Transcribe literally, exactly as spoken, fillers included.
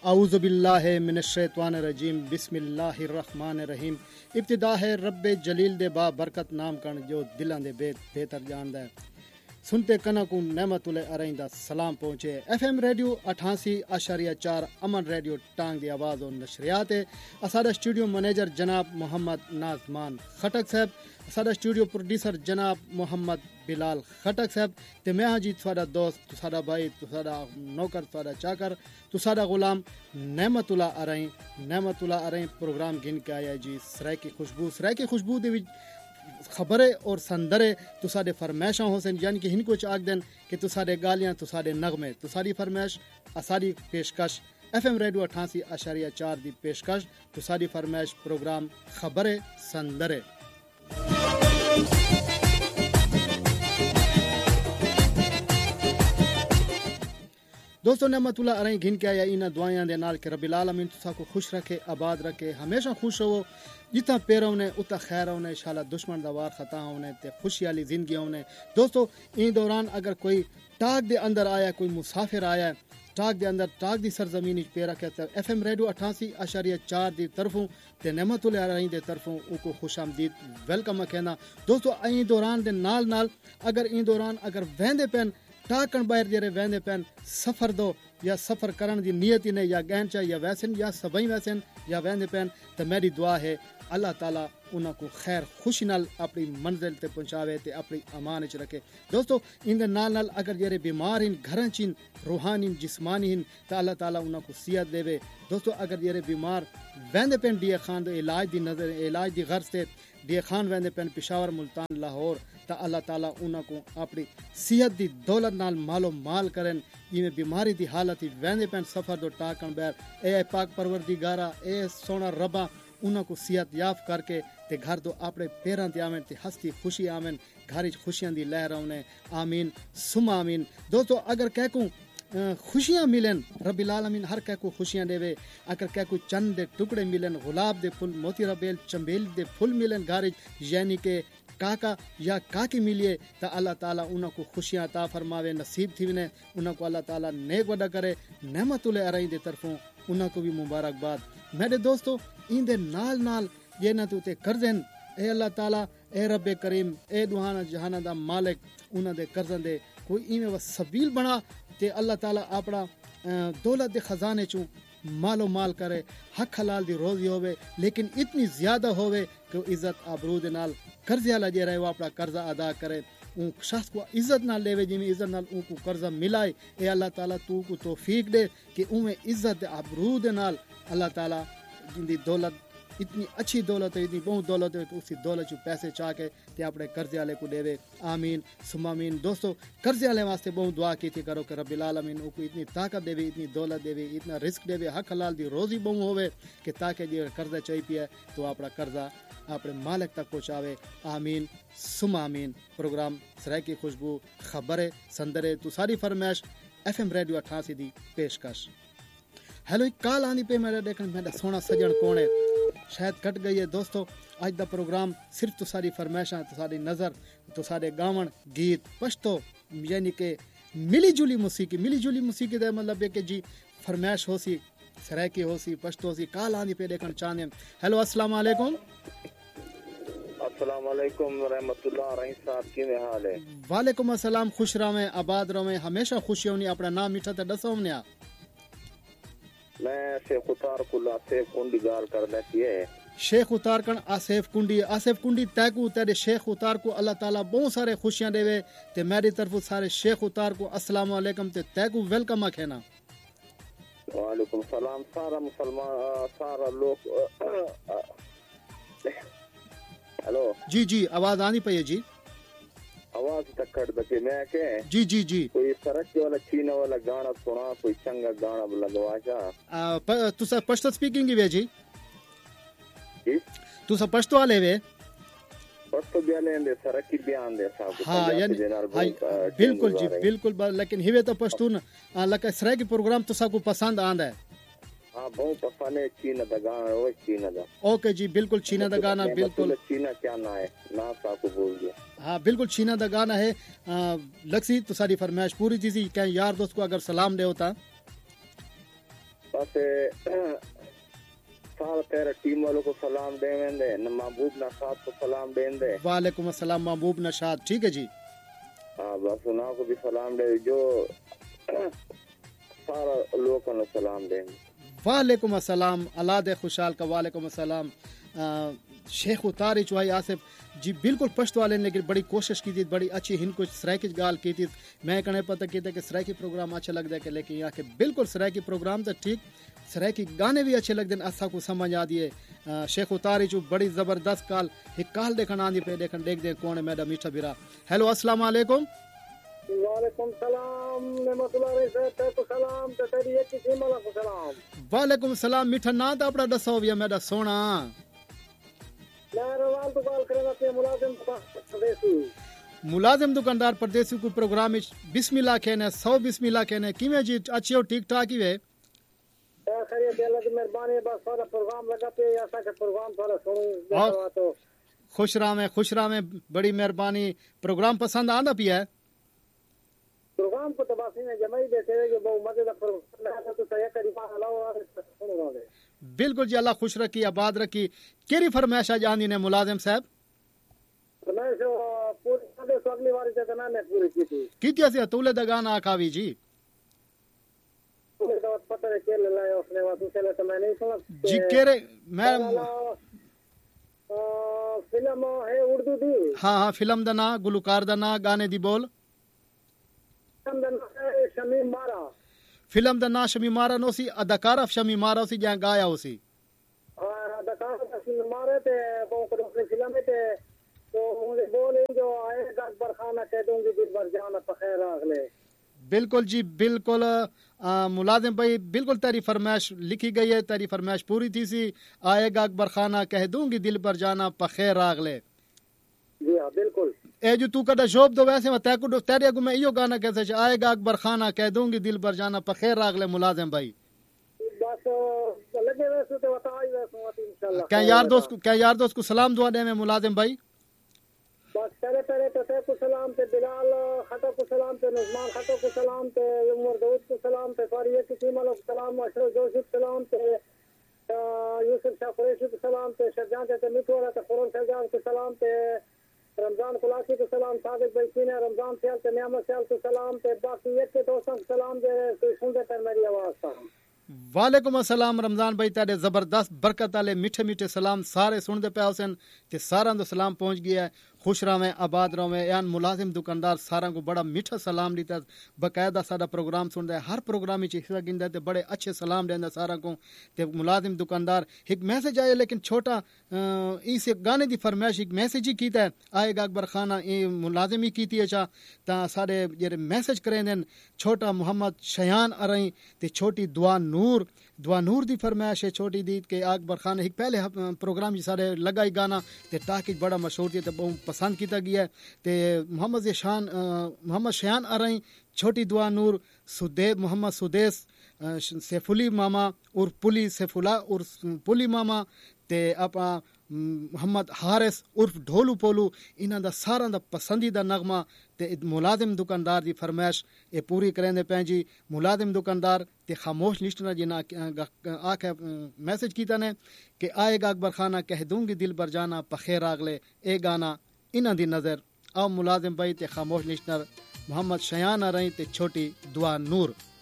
اعوذ باللہ من الشیطان الرجیم بسم اللہ الرحمن الرحیم. ابتدا ہے رب جلیل دے با برکت نام کن جو دلاں دے بہتر جاندا ہے. سنتے کنا کو نعمت الارائیں دا سلام پہنچے. ایف ایم ریڈیو اٹھاسی اشاریہ چار امن ریڈیو ٹانگ دی آواز و نشریات. اساڈا اسٹوڈیو منیجر جناب محمد نازمان خٹک صاحب, اساڈا اسٹوڈیو پروڈیوسر جناب محمد بلال خٹک صاحب, تے میں ہاں جی تھوڑا دوست, تھوڑا بھائی, تھوڑا نوکر, تھوڑا چاکر, تھوڑا غلام نعمت اللہ ارائیں. نعمت اللہ ارائیں پروگرام گن کے آیا جی سرائے کی خوشبو. سرائے کی خوشبو دے وچ خبریں اور سندرے تو سارے فرمائشاں ہو سن, یعنی کہ ہن کچھ آگ دین کہ تو سارے گالیاں, تو سارے نغمے, تو ساری فرمائش اساری پیشکش ایف ایم ریڈیو اٹھاسی اشاریہ چار دی پیشکش, تو ساری فرمائش پروگرام خبریں سندرے. دوستو نعمت اللہ ارائیں گھن کے آیا انہاں دعائیاں دے نال کہ رب العالمین تساں کو خوش رکھے, آباد رکھے, ہمیشہ خوش ہو, جتنا پیرا ہونے اتنا خیر ہونے, انشاءاللہ دشمن دا وار خطا ہونے تے خوشی والی زندگی ہونے. دوستو این دوران اگر کوئی ٹاک دے اندر آیا, کوئی مسافر آیا talk they another, talk the سرزمین وچ پیرا کہتا ہے, ایف ایم ریڈیو اٹھاسی اشاریہ چار دی طرفوں تے نعمت اللہ ارائیں دے طرفوں او کو خوش آمدید ویلکم کہنا. دوستو این دوران دے نال نال اگر این دوران اگر ویندے پین ٹاکن باہر جڑے ویندے پین سفر دو یا سفر کرن دی نیت ہی نے, یا گہن چا یا ویسن یا سبئی ویسن یا ویندے پین, تو میری دعا ہے اللہ تعالیٰ انہاں کو خیر خوشی نال اپنی منزل تے پہنچاوے تے اپنی امان وچ رکھے. دوستو ان دے نال نال اگر جڑے بیمار ہیں گھراں چین, روحانی جسمانی ہیں, تو اللہ تعالیٰ انہاں کو صحت دے. دوستو اگر جڑے بیمار ویندے پین ڈی خان دے علاج دی نظر علاج دی غرض تے ڈی خان ویندے پین پشاور, ملتان, لاہور, تا اللہ تعالیٰ انہاں کو اپنی صحت دی دولت نال مالو مال کرن. یہ بیماری دی حالت ویندے پین سفر دو ٹاکن بیر, اے پاک پروردگارا, اے سونا ربا انہاں کو صحت یاف کر کے تے گھر دو اپنے پیراں تے آویں تے ہستی خوشی آویں, گھر وچ خوشیاں دی لہر آویں. آمین ثم آمین. دوستو اگر کہہ کو خوشیاں ملن, رب العالمین ہر کہہ کو خوشیاں دے وے. اگر کہہ کو چند دے ٹکڑے ملن, گلاب دے پھل, موتی ربیل, چمبیل دے پھل ملن گھر وچ, یعنی کہ کاکا یا کاکی ملیے, تو اللہ تعالیٰ انہاں کو خوشیاں عطا فرماوے, نصیب تھی ونے انہاں کو اللہ تعالیٰ نیک وڈا کرے. نعمت اللہ ارائیں دے طرفوں انہاں کو بھی مبارکباد. میرے دوستو این دے نال نال یہ نہ تو تے قرضن, اے اللہ تعالیٰ, اے رب کریم, اے دوہانا جہانا دا مالک, انہاں دے قرضن دے کوئی ایویں و سبیل بنا تے اللہ تعالیٰ اپنا دولت دے خزانے چوں مال و مال کرے, حق حلال دی روزی ہوے, لیکن اتنی زیادہ ہوے کہ عزت آبرو دے نال قرضے والا جے رہے وہ اپنا قرضہ ادا کرے, اون شخص کو عزت نہ لے جی میں عزت نال اون کو قرضہ ملائے. اے اللہ تعالیٰ تو کو توفیق دے کہ اون عزت آبرو دے نال اللہ تعالیٰ جن دی دولت اتنی اچھی دولت ہے, اتنی بہت دولت ہے, تو اسی دولت چو پیسے چاہ کے تے اپنے قرضے والے کو دے وے. آمین ثم آمین. دوستو قرضے والے واسطے بہت دعا کی تھی کرو کہ رب العالمین کو اتنی طاقت دے وے, اتنی دولت دے وے, اتنا رزق دے وے, حق حلال دی روزی بہت ہوے کہ تاکہ جی قرضہ چاہی پیا تو اپنا قرضہ اپنے مالک تک پہنچاوے. آمین ثم آمین. پروگرام سرائے کی خوشبو, خبریں سندرے, تو ساری فرمائش ایف ایم ریڈیو اٹھاسی دی پیشکش. ہیلو کال آنی پہ میرا دیکھن میرا سونا سجن کون ہے, شاید کٹ گئی ہے. دوستو آج دا پروگرام صرف تو ساری فرمائشاں, تو ساری نظر, تو سارے گاون گیت پشتو, یعنی کہ ملی جلی موسیقی. ملی جلی موسیقی دا مطلب ہے کہ جی فرمائش ہو سی, سرائکی ہو سی, پشتو سی. کال آنی پہ دیکھن چاہنے. ہیلو السلام علیکم. السلام علیکم ورحمۃ اللہ. رحیم صاحب کی حال ہے؟ وعلیکم السلام. خوش رہویں, آباد رہویں, ہمیشہ خوشی ہونی. اپنا نام میٹھا تے دسو ہم نے. میں شیخ اتار کو آصف کنڈی گال کرنا چاہیے. شیخ اتار کن آصف کنڈی. آصف کنڈی تیکو تیرے شیخ اتار کو اللہ تعالیٰ بہت سارے خوشیاں دے وے, تے میری طرف سارے شیخ اتار کو السلام علیکم تے تیکو ویلکم آکھنا. وعلیکم السلام. سارا مسلمان سارا لوگ. ہلو جی جی آواز آنی پئی ہے جی. آواز تک کٹ بچے میں کہ جی جی جی کوئی سرچ والا چینا والا گانا سنا, کوئی چنگا گانا لگوا جا. تو سر پشتو سپیکنگ وے جی, جی تو سر پشتو والے وے پشتو بیان دے سرکی بیان دے صاحب. ہاں یعنی بالکل جی بالکل, لیکن ہیوے تو پشتون لکہ سرائے کی پروگرام تو سب کو پسند آندا ہے. ہاں بہت پسند ہے چینا دا گانا. وہ چینا دا اوکے جی بالکل چینا دا گانا بالکل. چینا کیا نا ہے نا صاحب کو بول دیا. ہاں بالکل چینا دا گانا ہے. لکسی تو ساری فرمائش پوری چیزی کہ یار دوست کو اگر سلام دے ہوتا. بس سارا تیرا ٹیم والوں کو سلام دیں دے، محبوب نشاد کو سلام دیں دے۔ وعلیکم السلام محبوب نشاد، ٹھیک ہے جی۔ ہاں بس انہوں کو بھی سلام دے، جو سارا لوگوں کو سلام دیں دے۔ وعلیکم السلام، اللہ خوشحال کا وعلیکم السلام۔ شیخ اتاری چوہائی آصف جی بالکل پشت والے نے لیکن بڑی کوشش کی تھی، بڑی اچھی ہن کچھ سرائکی گال کی تھی۔ میں کہنے پتہ کیتا کہ سرائکی پروگرام اچھا لگتا ہے کہ لیکن یہاں کے بالکل سرائکی پروگرام تو ٹھیک، سرائکی گانے بھی اچھے لگتے ہیں، اسا کو سمجھ آ دیے۔ شیخ اتاری چو بڑی زبردست کال ایک کال دیکھن آندی پہ دیکھن دیکھ دے کون ہے میرا میٹھا بیرا۔ ہیلو السلام علیکم۔ وعلیکم السلام نعمت اللہ علیہ صاحب کو سلام تے تیری ایک ہی مالا کو سلام۔ وعلیکم السلام، میٹھا نا تا اپنا دسو بھی میرا سونا۔ میں روال تو کال کرنا تے ملازم پردیسی ملازم دکاندار پردیسی کو پروگرام بسم اللہ کہنے سو بسم اللہ کہنے کیویں جی اچھی ہو ٹھیک ٹھاک ہی ہے؟ خیریت اللہ کی مہربانی، بس سارا پروگرام لگا پہ ایسا کہ پروگرام تھوڑا سنوں تو خوش رام ہے، خوش رام ہے، بڑی مہربانی۔ پروگرام پسند آندا پیا ہے؟ پروگرام کو تباسی میں جمعی دیتے ہیں جو بہت مزے کا پروگرام ہے تو سہی قریبا علاوہ سنوں گے۔ بالکل جی، اللہ خوش رکھی آباد رکھی۔ کیری فرمائش آ جاندی نے ملازم صاحب؟ فرمائش پوری سو اگلی بار سے کرنا نے پوری کی تھی کیتی اسی تولے دا گانا آکھاوی جی؟ تولے دا پتہ ہے کہ لایا اس نے واسطے چلے تو میں نہیں سنا جی کیرے میں فلم ہے اردو دی۔ ہاں ہاں، فلم دا نا، گلوکار دا نا، گانے دی بول۔ فلم دا نام ہے شمیم مارا۔ فلم دا نا شمیم مارا نو سی، اداکارہ شمیم مارا سی جہاں گایا ہو سی۔ ہاں اداکارہ شمیم مارا تے وہ کوئی فلم ہے تے تو مجھے بولے جو آئے گا اکبر خانہ کہہ دوں گی دل بھر جانا بخیر اگلے۔ بالکل جی بالکل ملازم بھائی، بالکل تیری فرمائش لکھی گئی ہے، تیری فرمائش پوری تھی سی۔ آئے گا اکبر خانہ کہہ دوں گی دل پر جانا بخیر اگلے۔ جی ہاں بالکل۔ اے جو تو کدا شوب دو ویسے میں تیکو تیرے اگو میں ایو گانا کیسے چ آئے گا اکبر خانہ کہہ دوں گی دل پر جانا بخیر اگلے ملازم بھائی۔ بس لگے ویسے تو بتا ہی ویسے انشاءاللہ۔ کیا یار دوست کو کیا یار دوست کو سلام دعا دے میں ملازم بھائی؟ بس پہلے پہلے تو تے کو سلام تے بلال خطا کو سلام تے نظمان خطا کو سلام تے عمر داؤد کو سلام تے ساری ایک ٹیم والوں کو سلام، اشرف جوشی کو سلام تے یوسف شاہ قریشی کو سلام تے شرجان تے میٹھوڑا تے فرون شرجان کو سلام تے رمضان کلاسی کو سلام، صادق بھائی سینے رمضان سیال تے نعمت سیال کو سلام تے باقی ایک کے دوستوں کو سلام دے کوئی سنتے پر میری آواز تھا۔ وعلیکم السلام رمضان بھائی، تیرے زبردست برکت والے میٹھے میٹھے سلام سارے سنتے پے حسین تے سارا دو سلام پہنچ گیا ہے۔ خوش رہویں آباد رہویں۔ یان ملازم دکاندار سارا کو بڑا میٹھا سلام دیتا ہے، باقاعدہ سارا پروگرام سنتا ہے، ہر پروگرام وچ حصہ گیندا ہے تے بڑے اچھے سلام دیندا سارا کو تے ملازم دکاندار۔ ایک میسج آیا لیکن چھوٹا اس گانے دی فرمائش ایک میسج ہی کیتا ہے، آئے گا اکبر خانہ اے ملازم ہی کیتی ہے چا تا سارے جڑے میسج کریں دین چھوٹا محمد شیان ارئی تے چھوٹی دعا نور دعا نور دی فرمائش ہے چھوٹی دی کہ اکبر خان ایک پہلے پروگرام جی سارے لگائی گانا تے ٹاکی بڑا مشہور تھی تے بہت پسند کیتا گیا ہے تے محمد شان محمد شیان ارئی چھوٹی دعا نور سدیب محمد سدیس سیف علی ماما اور پلی سیف اللہ اور پلی ماما تے اپا محمد حارث عرف ڈھولو پولو انہاں دا سارا دا پسندیدہ نغمہ تے ملازم دکاندار دی فرمائش اے پوری کریں پین جی۔ ملازم دکاندار تے خاموش لسٹنا جنا آکھے میسج کیتا نے کہ آئے گا اکبر خانہ کہہ دوں گی دل بر جانا پخیر اگلے اے گانا انہاں دی نظر آؤ ملازم بھائی تے خاموش لسٹنر محمد شیان ارئی تے چھوٹی دعا نور۔